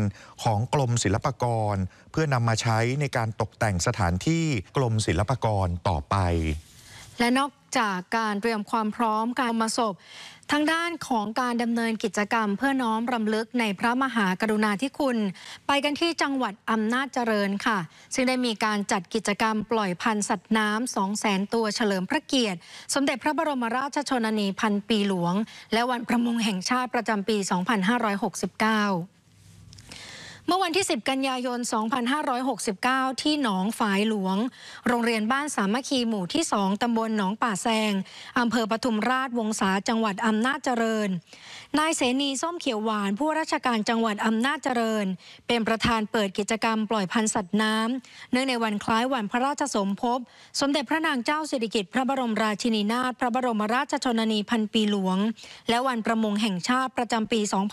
ของกรมศิลปากรเพื่อนำมาใช้ในการตกแต่งสถานที่กรมศิลปากรต่อไปและนอกจากการเตรียมความพร้อมการมาศพทางด้านของการดำเนินกิจกรรมเพื่อน้อมรำลึกในพระมหากรุณาธิคุณไปกันที่จังหวัดอำนาจเจริญค่ะซึ่งได้มีการจัดกิจกรรมปล่อยพันธุ์สัตว์น้ำ 200,000 ตัวเฉลิมพระเกียรติสมเด็จพระบรมราชชนนีพันปีหลวงและวันประมงแห่งชาติประจำปี 2569เมื่อวันที่ 10 กันยายน 2569 ที่หนองฝายหลวงโรงเรียนบ้านสามัคคีหมู่ที่ 2 ตำบลหนองป่าแซงอำเภอปทุมราชวงศาจังหวัดอำนาจเจริญนายเสนีส้มเขียวหวานผู้ราชการจังหวัดอำนาจเจริญเป็นประธานเปิดกิจกรรมปล่อยพันธุ์สัตว์น้ำเนื่องในวันคล้ายวันพระราชสมภพสมเด็จพระนางเจ้าสิริกิติ์พระบรมราชินีนาถพระบรมราชชนนีพันปีหลวงและวันประมงแห่งชาติประจำปี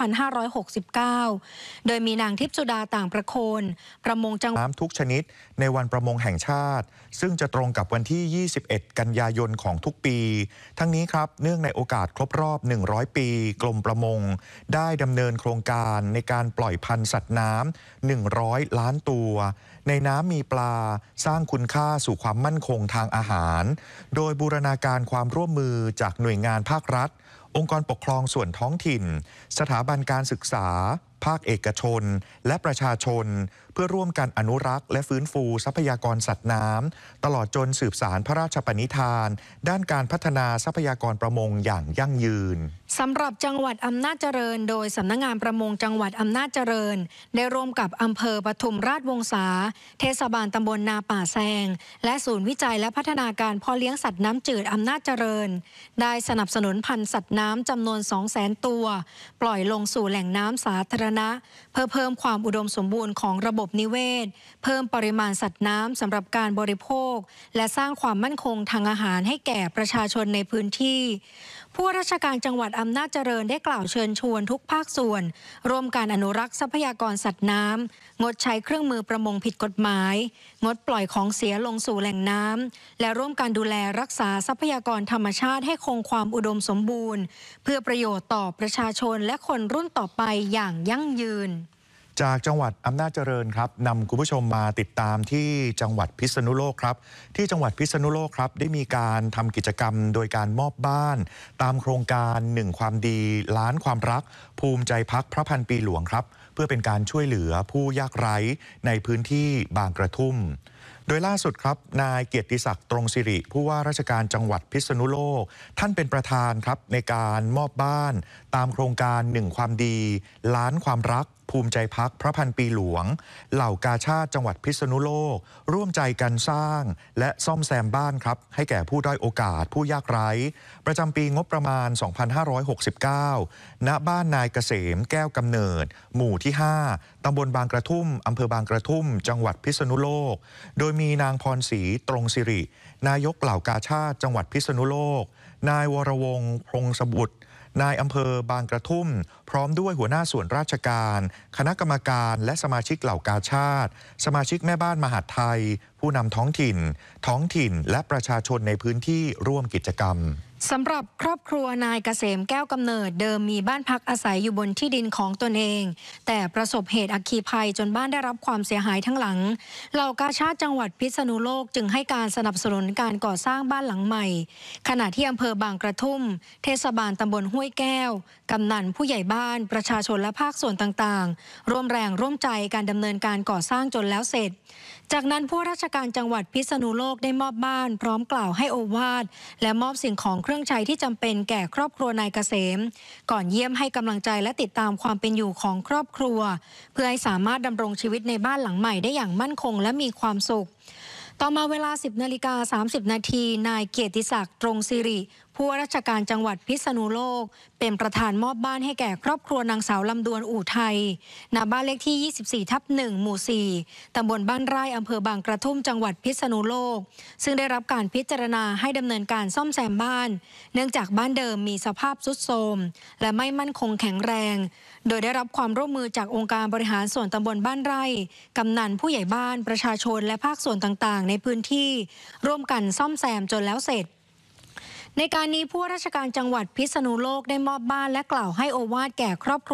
2569 โดยมีนางทิพย์สุดาต่างประโคนประมงจังหวัดน้ำทุกชนิดในวันประมงแห่งชาติซึ่งจะตรงกับวันที่ 21 กันยายนของทุกปีทั้งนี้ครับเนื่องในโอกาสครบรอบ 100 ปีกรมประมงได้ดำเนินโครงการในการปล่อยพันธุ์สัตว์น้ำ 100 ล้านตัวในน้ำมีปลาสร้างคุณค่าสู่ความมั่นคงทางอาหารโดยบูรณาการความร่วมมือจากหน่วยงานภาครัฐองค์กรปกครองส่วนท้องถิ่นสถาบันการศึกษาภาคเอกชนและประชาชนเพื่อร่วมกันอนุรักษ์และฟื้นฟูทรัพยากรสัตว์น้ำตลอดจนสืบสานพระราชปณิธานด้านการพัฒนาทรัพยากรประมงอย่างยั่งยืนสำหรับจังหวัดอำนาจเจริญโดยสำนักงานประมงจังหวัดอำนาจเจริญได้ร่วมกับอำเภอปทุมราชวงศาเทศบาลตำบลนาป่าแซงและศูนย์วิจัยและพัฒนาการเพาะเลี้ยงสัตว์น้ำจืดอำนาจเจริญได้สนับสนุนพันธุ์สัตว์น้ำจำนวน 200,000 ตัวปล่อยลงสู่แหล่งน้ำสาธารณะเพื่อเพิ่มความอุดมสมบูรณ์ของระบบนิเวศเพิ่มปริมาณสัตว์น้ำสำหรับการบริโภคและสร้างความมั่นคงทางอาหารให้แก่ประชาชนในพื้นที่ผู้ว่าราชการจังหวัดอำนาจเจริญได้กล่าวเชิญชวนทุกภาคส่วนร่วมการอนุรักษ์ทรัพยากรสัตว์น้ำงดใช้เครื่องมือประมงผิดกฎหมายงดปล่อยของเสียลงสู่แหล่งน้ำและร่วมการดูแลรักษาทรัพยากรธรรมชาติให้คงความอุดมสมบูรณ์เพื่อประโยชน์ต่อประชาชนและคนรุ่นต่อไปอย่างยั่งยืนจากจังหวัดอำนาจเจริญครับนำคุณผู้ชมมาติดตามที่จังหวัดพิษณุโลกครับที่จังหวัดพิษณุโลกครับได้มีการทำกิจกรรมโดยการมอบบ้านตามโครงการ1ความดีล้านความรักภูมิใจพักพระพันปีหลวงครับเพื่อเป็นการช่วยเหลือผู้ยากไร้ในพื้นที่บางกระทุ่มโดยล่าสุดครับนายเกียรติศักดิ์ตรงสิริผู้ว่าราชการจังหวัดพิษณุโลกท่านเป็นประธานครับในการมอบบ้านตามโครงการ1ความดีล้านความรักภูมิใจพักพระพันปีหลวงเหล่ากาชาติจังหวัดพิษณุโลกร่วมใจกันสร้างและซ่อมแซมบ้านครับให้แก่ผู้ด้อยโอกาสผู้ยากไร้ประจำปีงบประมาณ 2569 ณ บ้านนายเกษมแก้วกำเนิดหมู่ที่ 5 ตำบลบางกระทุ่มอำเภอบางกระทุ่มจังหวัดพิษณุโลกโดยมีนางพรศรีตรงสิรินายกเหล่ากาชาติจังหวัดพิษณุโลกนายวรวงศ์พงศบุตรนายอำเภอบางกระทุ่มพร้อมด้วยหัวหน้าส่วนราชการคณะกรรมการและสมาชิกเหล่ากาชาติสมาชิกแม่บ้านมหาดไทยผู้นำท้องถิ่นและประชาชนในพื้นที่ร่วมกิจกรรมสำหรับครอบครัวนายเกษมแก้วกำเนิดเดิมมีบ้านพักอาศัยอยู่บนที่ดินของตนเองแต่ประสบเหตุอัคคีภัยจนบ้านได้รับความเสียหายทั้งหลังเหล่ากาชาติจังหวัดพิษณุโลกจึงให้การสนับสนุนการก่อสร้างบ้านหลังใหม่ขณะที่อำเภอบางกระทุ่มเทศบาลตำบลห้วยแก้วกำนันผู้ใหญ่บ้านประชาชนและภาคส่วนต่างๆร่วมแรงร่วมใจการดำเนินการก่อสร้างจนแล้วเสร็จจากนั้นผู้ราชการจังหวัดพิษณุโลกได้มอบบ้านพร้อมกล่าวให้โอวาทและมอบสิ่งของเครื่องใช้ที่จำเป็นแก่ครอบครัวนายเกษมก่อนเยี่ยมให้กำลังใจและติดตามความเป็นอยู่ของครอบครัวเพื่อให้สามารถดำรงชีวิตในบ้านหลังใหม่ได้อย่างมั่นคงและมีความสุขต่อมาเวลา 10:30 นาทีนายเกียรติศักดิ์ตรงสิริผู้ว่าราชการจังหวัดพิษณุโลกเป็นประธานมอบบ้านให้แก่ครอบครัวนางสาวลำดวนอู่ไทยณบ้านเลขที่ 24/1 หมู่ 4 ตำบลบ้านไร่อำเภอบางกระทุ่มจังหวัดพิษณุโลกซึ่งได้รับการพิจารณาให้ดำเนินการซ่อมแซมบ้านเนื่องจากบ้านเดิมมีสภาพทรุดโทรมและไม่มั่นคงแข็งแรงโดยได้รับความร่วมมือจากองค์การบริหารส่วนตำบลบ้านไร่กำนันผู้ใหญ่บ้านประชาชนและภาคส่วนต่างๆในพื้นที่ร่วมกันซ่อมแซมจนแล้วเสร็จในการนี้ผู้ว่าราชการจังหวัดพิษณุโลกได้มอบบ้านและกล่าวให้โอวาทแก่ครอบครัว